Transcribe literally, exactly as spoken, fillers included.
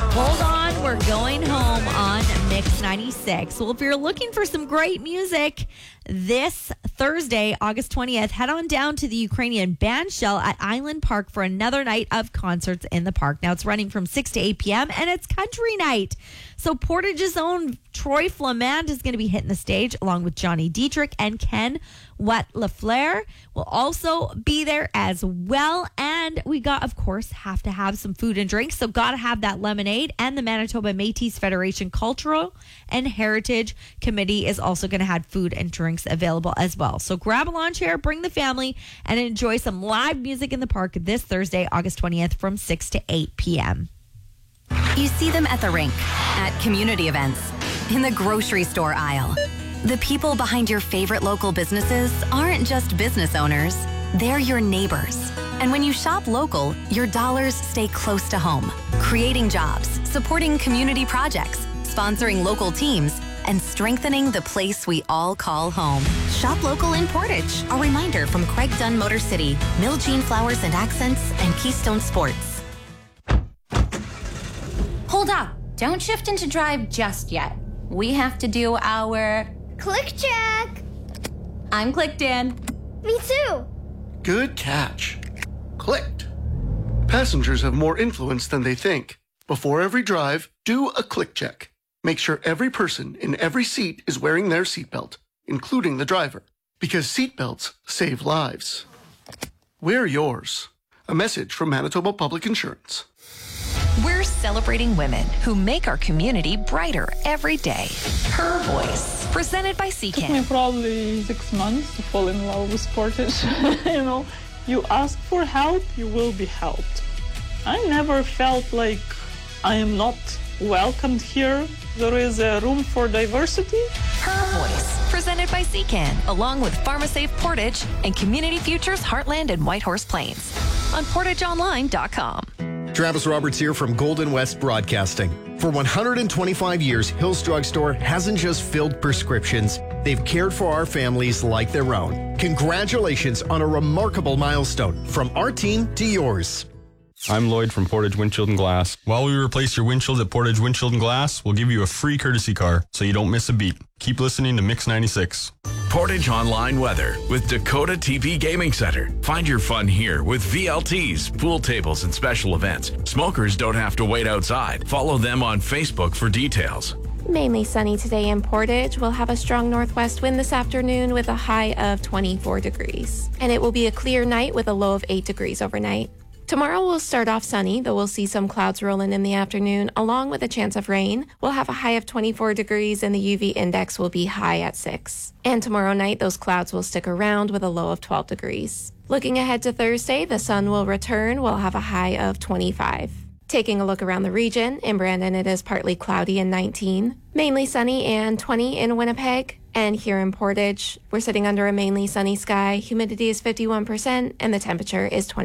Hold on, we're going home on Mix ninety-six. Well, if you're looking for some great music this Thursday, August twentieth, head on down to the Ukrainian Bandshell at Island Park for another night of concerts in the park. Now, it's running from six to eight p.m. and it's country night. So Portage's own Troy Flamand is going to be hitting the stage along with Johnny Dietrich, and Ken Wat LaFleur will also be there as well. And we got, of course, have to have some food and drinks. So got to have that lemonade. And the Manitoba Métis Federation Cultural and Heritage Committee is also going to have food and drinks available as well. So grab a lawn chair, bring the family, and enjoy some live music in the park this Thursday, August twentieth from six to eight p.m. You see them at the rink, at community events, in the grocery store aisle. The people behind your favorite local businesses aren't just business owners, they're your neighbors. And when you shop local, your dollars stay close to home, creating jobs, supporting community projects, sponsoring local teams, and strengthening the place we all call home. Shop local in Portage. A reminder from Craig Dunn Motor City, Mill Jean Flowers and Accents, and Keystone Sports. Hold up. Don't shift into drive just yet. We have to do our... Click check. I'm clicked in. Me too. Good catch. Clicked. Passengers have more influence than they think. Before every drive, do a click check. Make sure every person in every seat is wearing their seatbelt, including the driver, because seatbelts save lives. Wear yours. A message from Manitoba Public Insurance. We're celebrating women who make our community brighter every day. Her Voice, presented by It took Secan. me probably six months to fall in love with Portage. You know, you ask for help, you will be helped. I never felt like I am not welcomed here. There is a room for diversity. Her Voice, presented by Secan, along with PharmaSafe Portage and Community Futures Heartland and Whitehorse Plains on portage online dot com. Travis Roberts here from Golden West Broadcasting. For one hundred twenty-five years, Hills Drugstore hasn't just filled prescriptions, they've cared for our families like their own. Congratulations on a remarkable milestone from our team to yours. I'm Lloyd from Portage Windshield and Glass. While we replace your windshield at Portage Windshield and Glass, we'll give you a free courtesy car so you don't miss a beat. Keep listening to Mix ninety-six. Portage Online Weather with Dakota T P Gaming Center. Find your fun here with V L Ts, pool tables, and special events. Smokers don't have to wait outside. Follow them on Facebook for details. Mainly sunny today in Portage. We'll have a strong northwest wind this afternoon with a high of twenty-four degrees. And it will be a clear night with a low of eight degrees overnight. Tomorrow will start off sunny, though we'll see some clouds roll in in the afternoon, along with a chance of rain. We'll have a high of twenty-four degrees, and the U V index will be high at six. And tomorrow night, those clouds will stick around with a low of twelve degrees. Looking ahead to Thursday, the sun will return. We'll have a high of twenty-five. Taking a look around the region, in Brandon it is partly cloudy and nineteen. Mainly sunny and twenty in Winnipeg. And here in Portage, we're sitting under a mainly sunny sky. Humidity is fifty-one percent, and the temperature is twenty.